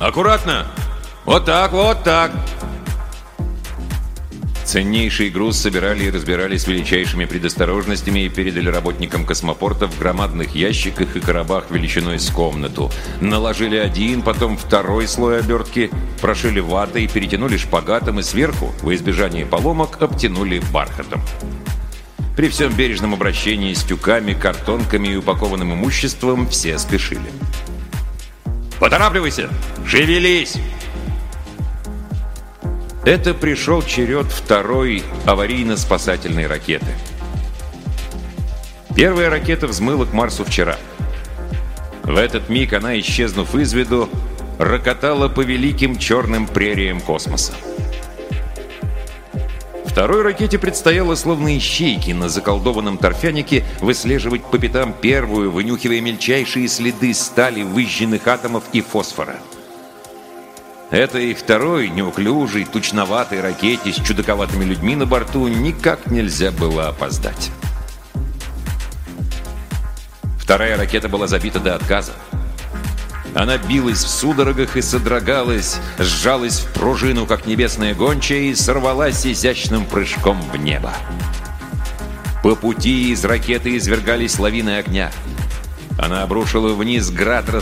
Аккуратно! Вот так, вот так!» Ценнейший груз собирали и разбирали с величайшими предосторожностями и передали работникам космопорта в громадных ящиках и коробах величиной с комнату. Наложили один, потом второй слой обертки, прошили ватой, перетянули шпагатом и сверху, во избежание поломок, обтянули бархатом. При всем бережном обращении с тюками, картонками и упакованным имуществом все спешили. «Поторапливайся! Шевелись!» Это пришел черед второй аварийно-спасательной ракеты. Первая ракета взмыла к Марсу вчера. В этот миг она, исчезнув из виду, рокотала по великим черным прериям космоса. Второй ракете предстояло, словно ищейки на заколдованном торфянике, выслеживать по пятам первую, вынюхивая мельчайшие следы стали, выжженных атомов и фосфора. Этой второй, неуклюжей, тучноватой ракете с чудаковатыми людьми на борту никак нельзя было опоздать. Вторая ракета была забита до отказа. Она билась в судорогах и содрогалась, сжалась в пружину, как небесная гончая, и сорвалась изящным прыжком в небо. По пути из ракеты извергались лавины огня. Она обрушила вниз град